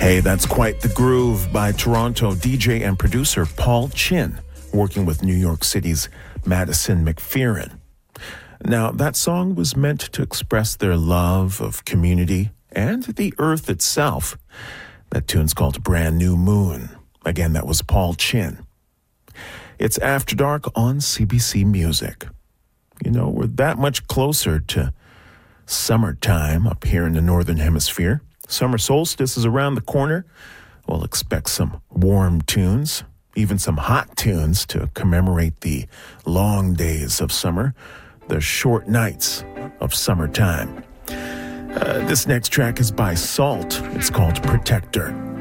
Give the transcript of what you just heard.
Hey, that's quite the groove by Toronto DJ and producer Paul Chin, working with New York City's Madison McPherson. Now, that song was meant to express their love of community and the earth itself. That tune's called Brand New Moon. Again, that was Paul Chin. It's After Dark on CBC Music. You know, we're that much closer to summertime up here in the Northern Hemisphere. Summer solstice is around the corner. We'll expect some warm tunes, even some hot tunes to commemorate the long days of summer, the short nights of summertime. This next track is by Salt. It's called Protector.